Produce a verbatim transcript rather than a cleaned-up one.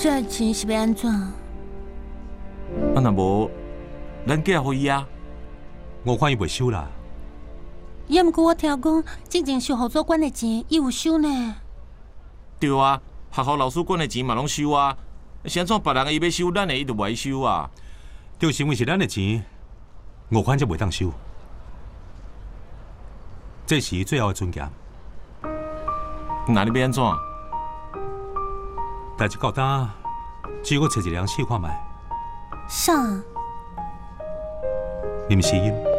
这钱是要安怎？啊， 若无，咱寄互伊啊。 我看伊袂收啦。 也毋过我听讲，之前收合作馆的钱，伊有收呢。 对啊，学校老师管的钱嘛拢收啊。是安怎别人的伊要收，咱的伊就袂收啊？ 就是因为是咱的钱，我看才袂当收。这是最后的尊严。 那你要安怎？ 代志到呾，只有我找一个人试看卖。 啥？ 林诗音。